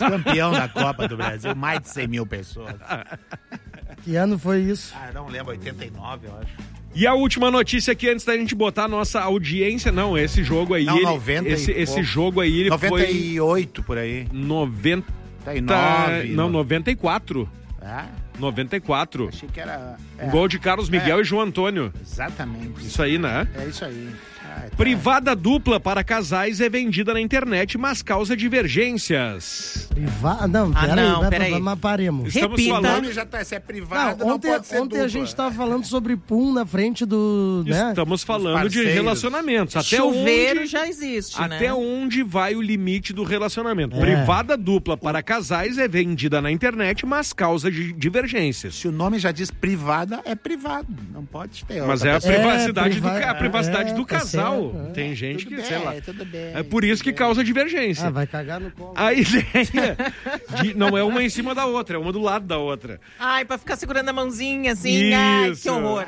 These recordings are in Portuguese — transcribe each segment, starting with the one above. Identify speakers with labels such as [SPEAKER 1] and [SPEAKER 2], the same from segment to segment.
[SPEAKER 1] campeão da Copa do Brasil, mais de 100 mil pessoas.
[SPEAKER 2] Que ano foi isso?
[SPEAKER 1] Não lembro, 89, eu acho.
[SPEAKER 3] E a última notícia aqui, antes da gente botar a nossa audiência, esse jogo aí...
[SPEAKER 1] Não, 90
[SPEAKER 3] esse jogo aí, ele
[SPEAKER 1] 98, por aí.
[SPEAKER 3] 99. Não, 94. 94.
[SPEAKER 1] Achei que era...
[SPEAKER 3] Gol de Carlos Miguel e João Antônio.
[SPEAKER 1] Exatamente.
[SPEAKER 3] Isso aí, né?
[SPEAKER 1] É isso aí.
[SPEAKER 3] Privada dupla para casais é vendida na internet, mas causa divergências.
[SPEAKER 2] Não, peraí. Mas paremos.
[SPEAKER 3] Estamos falando...
[SPEAKER 1] Se é privada, não pode ser
[SPEAKER 2] ontem
[SPEAKER 1] dupla.
[SPEAKER 2] a gente estava falando sobre pum na frente do... Né?
[SPEAKER 3] Estamos falando de relacionamentos. Até
[SPEAKER 4] chuveiro já existe, né?
[SPEAKER 3] Até onde vai o limite do relacionamento? Privada dupla para casais é vendida na internet, mas causa divergências.
[SPEAKER 1] Se o nome já diz privada, é privado. Não pode ter.
[SPEAKER 3] Mas é a privacidade do casal. Tem gente que, sei lá. É por isso que causa divergência.
[SPEAKER 2] Vai cagar no colo.
[SPEAKER 3] A ideia não é uma em cima da outra, é uma do lado da outra.
[SPEAKER 4] Ai, pra ficar segurando a mãozinha assim.
[SPEAKER 3] Isso.
[SPEAKER 4] Ai, que horror.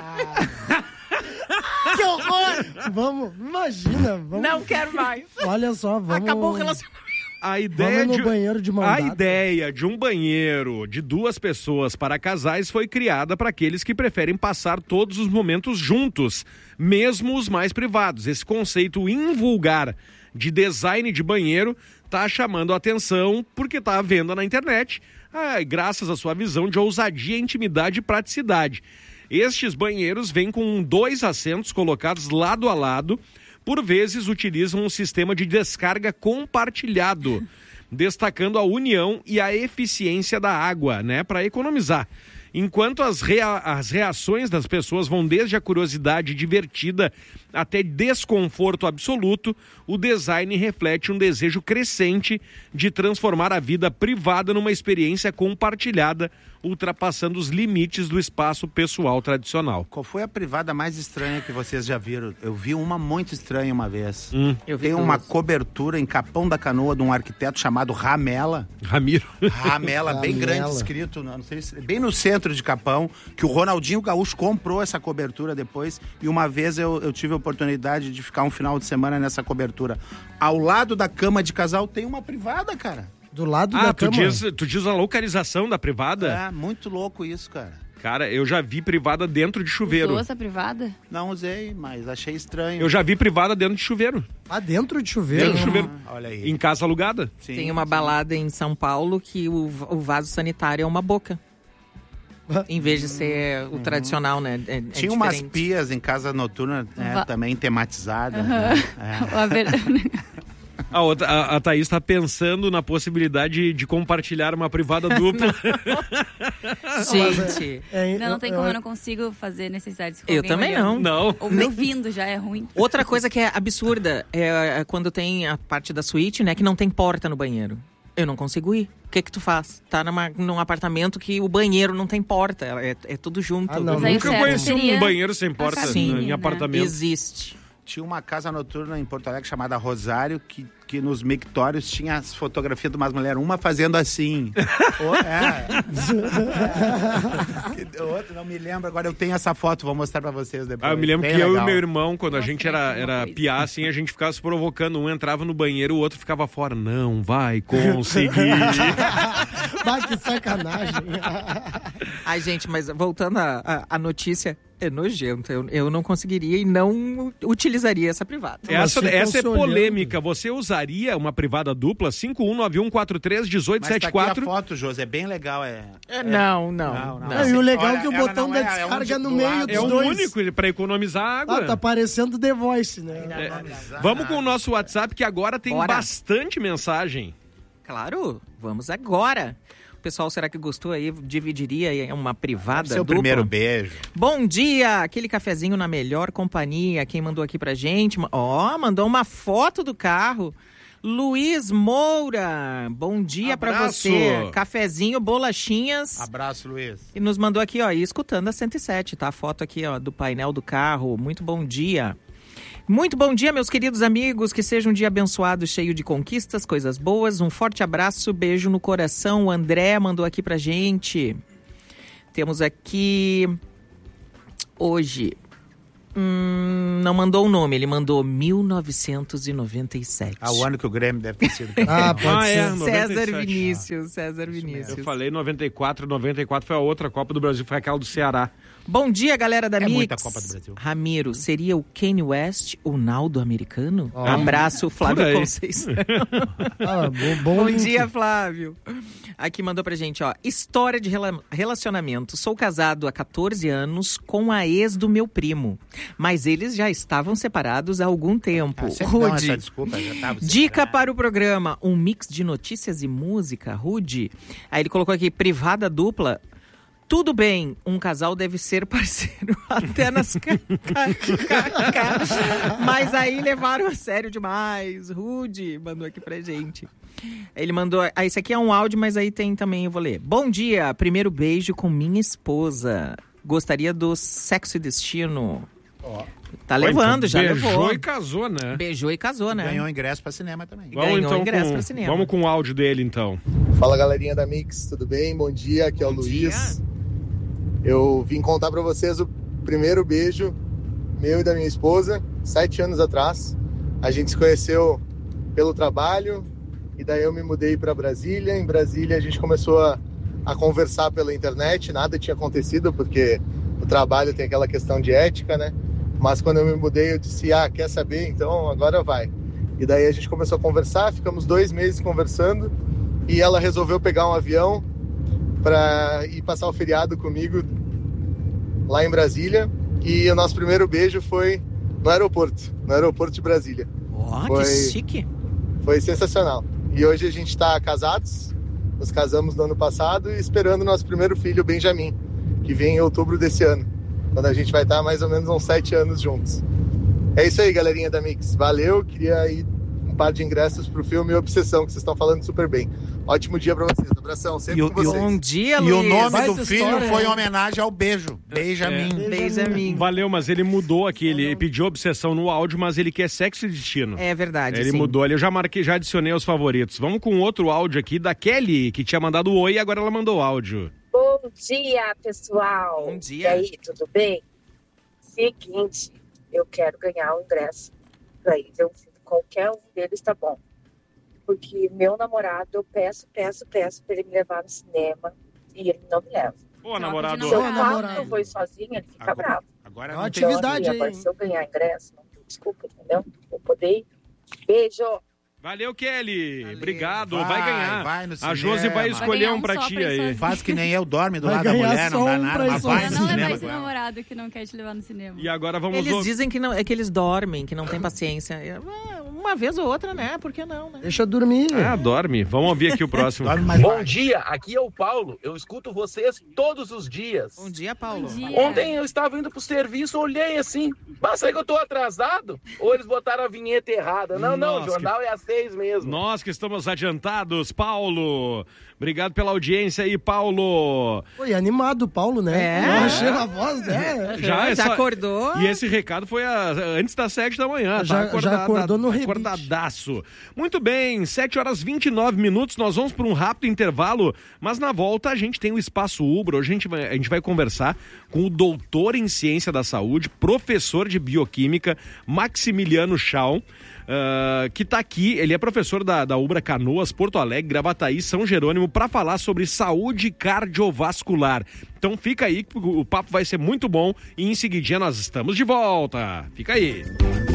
[SPEAKER 2] Que horror! Imagina.
[SPEAKER 4] Não quero mais.
[SPEAKER 2] Olha só,
[SPEAKER 4] Acabou o relacionamento.
[SPEAKER 3] A ideia
[SPEAKER 2] banheiro de mão dada.
[SPEAKER 3] A ideia de um banheiro de 2 pessoas para casais foi criada para aqueles que preferem passar todos os momentos juntos, mesmo os mais privados. Esse conceito invulgar de design de banheiro está chamando a atenção porque está à venda na internet, graças à sua visão de ousadia, intimidade e praticidade. Estes banheiros vêm com 2 assentos colocados lado a lado. Por vezes utilizam um sistema de descarga compartilhado, destacando a união e a eficiência da água, para economizar. Enquanto as reações das pessoas vão desde a curiosidade divertida até desconforto absoluto, o design reflete um desejo crescente de transformar a vida privada numa experiência compartilhada, ultrapassando os limites do espaço pessoal tradicional.
[SPEAKER 1] Qual foi a privada mais estranha que vocês já viram? Eu vi uma muito estranha uma vez.
[SPEAKER 4] Eu vi
[SPEAKER 1] Tem uma cobertura em Capão da Canoa de um arquiteto chamado Ramelo, bem grande escrito, não sei se, bem no centro de Capão, que o Ronaldinho Gaúcho comprou essa cobertura depois, e uma vez eu tive a oportunidade de ficar um final de semana nessa cobertura. Ao lado da cama de casal tem uma privada, cara.
[SPEAKER 2] Do lado da cama.
[SPEAKER 3] Tu diz a localização da privada?
[SPEAKER 1] É, muito louco isso, cara.
[SPEAKER 3] Cara, eu já vi privada dentro de chuveiro.
[SPEAKER 5] Usou essa privada?
[SPEAKER 1] Não usei, mas achei estranho.
[SPEAKER 3] Eu já vi privada dentro de chuveiro.
[SPEAKER 2] Dentro de chuveiro?
[SPEAKER 3] Dentro de chuveiro.
[SPEAKER 1] Olha aí.
[SPEAKER 3] Em casa alugada?
[SPEAKER 1] Sim,
[SPEAKER 4] tem uma balada em São Paulo que o vaso sanitário é uma boca. Em vez de ser o tradicional, né?
[SPEAKER 1] Tinha umas pias em casa noturna também tematizadas. Né?
[SPEAKER 3] A Thaís está pensando na possibilidade de compartilhar uma privada dupla.
[SPEAKER 4] Gente.
[SPEAKER 5] Não tem como, eu não consigo fazer necessidades com
[SPEAKER 4] Eu também
[SPEAKER 5] olhando.
[SPEAKER 3] Não.
[SPEAKER 5] O meu vindo já é ruim.
[SPEAKER 4] Outra coisa que é absurda é quando tem a parte da suíte, né? Que não tem porta no banheiro. Eu não consigo ir. O que tu faz? Tá num apartamento que o banheiro não tem porta. É tudo junto.
[SPEAKER 3] Nunca conheci um banheiro sem porta em apartamento.
[SPEAKER 4] Existe.
[SPEAKER 1] Tinha uma casa noturna em Porto Alegre chamada Rosário, que nos mictórios tinha as fotografias de umas mulheres, uma fazendo assim. Outra, não me lembro, agora eu tenho essa foto, vou mostrar pra vocês depois.
[SPEAKER 3] Eu me lembro
[SPEAKER 1] bem
[SPEAKER 3] que
[SPEAKER 1] legal.
[SPEAKER 3] eu e meu irmão, quando a gente era piá, assim, a gente ficava se provocando. Um entrava no banheiro, o outro ficava fora. Não vai conseguir.
[SPEAKER 2] Que sacanagem.
[SPEAKER 4] Ai, gente, mas voltando à notícia, é nojento. Eu não conseguiria e não utilizaria essa privada.
[SPEAKER 3] Essa é polêmica. Você usaria uma privada dupla? 5191431874.
[SPEAKER 1] Mas tá aqui a foto, José, é bem legal.
[SPEAKER 4] Não.
[SPEAKER 2] E o legal é que o botão da descarga no meio dos dois.
[SPEAKER 3] É o único para economizar água.
[SPEAKER 2] Tá parecendo The Voice, né?
[SPEAKER 3] Vamos com o nosso WhatsApp, que agora tem bastante mensagem.
[SPEAKER 4] Claro, vamos agora. O pessoal, será que gostou aí? Dividiria uma privada
[SPEAKER 1] Seu
[SPEAKER 4] dupla?
[SPEAKER 1] primeiro beijo.
[SPEAKER 4] Bom dia! Aquele cafezinho na melhor companhia. Quem mandou aqui pra gente? Mandou uma foto do carro. Luiz Moura, bom dia pra você. Cafezinho, bolachinhas.
[SPEAKER 1] Abraço, Luiz.
[SPEAKER 4] E nos mandou aqui, escutando a 107, tá? A foto aqui, do painel do carro. Muito bom dia. Muito bom dia, meus queridos amigos, que seja um dia abençoado, cheio de conquistas, coisas boas. Um forte abraço, beijo no coração. O André mandou aqui pra gente. Temos aqui hoje Não mandou o nome, ele mandou 1997.
[SPEAKER 1] O ano que o Grêmio deve ter sido.
[SPEAKER 4] Pode ser. César Vinícius.
[SPEAKER 3] Eu falei 94 foi a outra Copa do Brasil, foi aquela do Ceará.
[SPEAKER 4] Bom dia, galera da Mix.
[SPEAKER 1] Muita Copa do Brasil.
[SPEAKER 4] Ramiro, seria o Kanye West o Naldo americano? Abraço, Flávio Conceição.
[SPEAKER 2] Bom
[SPEAKER 4] dia, Flávio. Aqui mandou pra gente, história de relacionamento. Sou casado há 14 anos com a ex do meu primo, mas eles já estavam separados há algum tempo. Rude, dica para o programa, um mix de notícias e música, Rude. Aí ele colocou aqui, privada dupla. Tudo bem, um casal deve ser parceiro até nas mas aí levaram a sério demais. Rude mandou aqui pra gente. Ele mandou... esse aqui é um áudio, mas aí tem também, eu vou ler. Bom dia, primeiro beijo com minha esposa. Gostaria do Sexo e Destino. Tá levando, já levou.
[SPEAKER 3] Beijou e casou, né?
[SPEAKER 4] Beijou e casou, né?
[SPEAKER 1] Ganhou ingresso pra cinema também.
[SPEAKER 4] Pra cinema.
[SPEAKER 3] Vamos com o áudio dele, então.
[SPEAKER 6] Fala, galerinha da Mix, tudo bem? Bom dia, aqui é o Luiz. Eu vim contar pra vocês o primeiro beijo meu e da minha esposa, 7 anos atrás. A gente se conheceu pelo trabalho e daí eu me mudei pra Brasília. Em Brasília a gente começou a conversar pela internet, nada tinha acontecido porque o trabalho tem aquela questão de ética, né? Mas quando eu me mudei eu disse, quer saber? Então agora vai. E daí a gente começou a conversar, ficamos 2 meses conversando e ela resolveu pegar um avião para ir passar o feriado comigo lá em Brasília. E o nosso primeiro beijo foi no aeroporto de Brasília.
[SPEAKER 4] Que chique!
[SPEAKER 6] Foi sensacional. E hoje a gente está casados, nos casamos no ano passado e esperando o nosso primeiro filho, Benjamin, que vem em outubro desse ano, quando a gente vai estar mais ou menos uns 7 anos juntos. É isso aí, galerinha da Mix. Valeu, queria ir um par de ingressos pro filme Obsessão, que vocês estão falando super bem. Ótimo dia pra vocês. Abração, sempre com vocês.
[SPEAKER 4] Bom dia, Luiz.
[SPEAKER 1] E o nome do filho foi em homenagem ao beijo. Benjamin.
[SPEAKER 3] Valeu, mas ele mudou aqui. Ele pediu Obsessão no áudio, mas ele quer Sexo e Destino.
[SPEAKER 4] É verdade,
[SPEAKER 3] Ele mudou ali. Eu já marquei, já adicionei aos favoritos. Vamos com outro áudio aqui da Kelly, que tinha mandado oi e agora ela mandou áudio.
[SPEAKER 7] Bom dia, pessoal.
[SPEAKER 4] Bom dia.
[SPEAKER 7] E aí, tudo bem? Seguinte, eu quero ganhar o ingresso pra ir ver um filme. Qualquer um deles tá bom. Porque meu namorado, eu peço pra ele me levar no cinema e ele não me leva.
[SPEAKER 3] Ô, namorado.
[SPEAKER 7] Se eu vou sozinha, ele fica bravo.
[SPEAKER 1] Agora
[SPEAKER 2] é uma atividade aí.
[SPEAKER 7] Agora, se eu ganhar ingresso, não tem desculpa, entendeu? Vou poder ir. Beijo.
[SPEAKER 3] Valeu, Kelly. Obrigado. Vai ganhar.
[SPEAKER 1] Vai no cinema.
[SPEAKER 3] A Josi vai escolher um pra ti aí.
[SPEAKER 1] Faz que nem eu, dorme do lado da mulher, não dá nada, mas vai no
[SPEAKER 5] não
[SPEAKER 1] cinema.
[SPEAKER 5] é mais namorado que não quer te levar no cinema.
[SPEAKER 3] E agora vamos...
[SPEAKER 4] Eles dizem que não, é que eles dormem, que não tem paciência. Uma vez ou outra, né? Por que não, né?
[SPEAKER 2] Deixa eu dormir.
[SPEAKER 3] Dorme. Vamos ouvir aqui o próximo.
[SPEAKER 8] Bom dia, aqui é o Paulo. Eu escuto vocês todos os dias.
[SPEAKER 4] Bom dia, Paulo.
[SPEAKER 5] Bom dia.
[SPEAKER 8] Ontem eu estava indo pro serviço, olhei assim. Mas será que eu tô atrasado? Ou eles botaram a vinheta errada? Não, o jornal é às 6 mesmo.
[SPEAKER 3] Nós que estamos adiantados, Paulo. Obrigado pela audiência aí, Paulo.
[SPEAKER 2] Foi animado o Paulo, né?
[SPEAKER 4] É.
[SPEAKER 2] Eu achei a voz, né?
[SPEAKER 4] Já acordou.
[SPEAKER 3] E esse recado foi antes das 7 da manhã.
[SPEAKER 2] Já acordou no rebite.
[SPEAKER 3] Acordadaço. Muito bem, 7h29. Nós vamos para um rápido intervalo, mas na volta a gente tem o Espaço Ubra. Hoje a gente vai conversar com o doutor em ciência da saúde, professor de bioquímica, Maximiliano Schaum. Que está aqui, ele é professor da Ubra Canoas, Porto Alegre, Gravataí, São Jerônimo, para falar sobre saúde cardiovascular. Então fica aí, o papo vai ser muito bom e em seguidinha nós estamos de volta. Fica aí.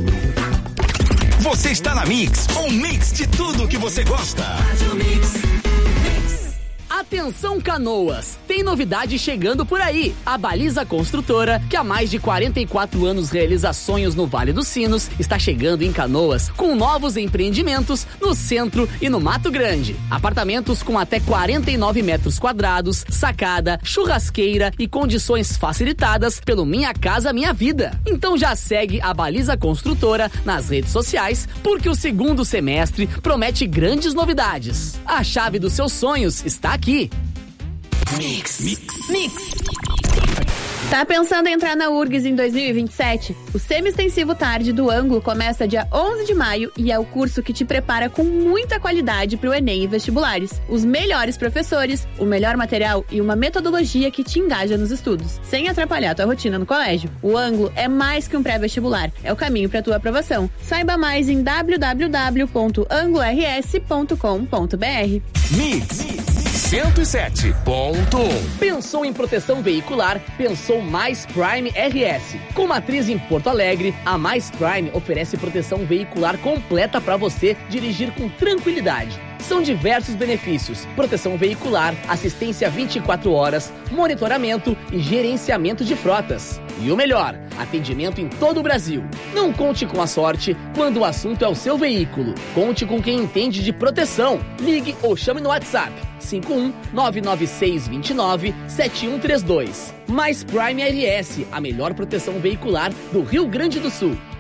[SPEAKER 9] Você está na Mix, um mix de tudo que você gosta.
[SPEAKER 10] Atenção, Canoas! Tem novidade chegando por aí. A Baliza Construtora, que há mais de 44 anos realiza sonhos no Vale dos Sinos, está chegando em Canoas com novos empreendimentos no centro e no Mato Grande. Apartamentos com até 49 metros quadrados, sacada, churrasqueira e condições facilitadas pelo Minha Casa Minha Vida. Então já segue a Baliza Construtora nas redes sociais, porque o segundo semestre promete grandes novidades. A chave dos seus sonhos está aqui.
[SPEAKER 9] Mix.
[SPEAKER 11] Tá pensando em entrar na URGS em 2027? O semi-extensivo tarde do Ângulo começa dia 11 de maio e é o curso que te prepara com muita qualidade para o Enem e vestibulares. Os melhores professores, o melhor material e uma metodologia que te engaja nos estudos, sem atrapalhar tua rotina no colégio. O Ângulo é mais que um pré-vestibular, é o caminho para tua aprovação. Saiba mais em www.anglors.com.br.
[SPEAKER 9] Mix 107.1.
[SPEAKER 10] Pensou em proteção veicular? Pensou Mais Prime RS. Com matriz em Porto Alegre, a Mais Prime oferece proteção veicular completa para você dirigir com tranquilidade. São diversos benefícios: proteção veicular, assistência 24 horas, monitoramento e gerenciamento de frotas. E o melhor, atendimento em todo o Brasil. Não conte com a sorte quando o assunto é o seu veículo. Conte com quem entende de proteção. Ligue ou chame no WhatsApp 51-99629-7132. Mais Prime RS, a melhor proteção veicular do Rio Grande do Sul.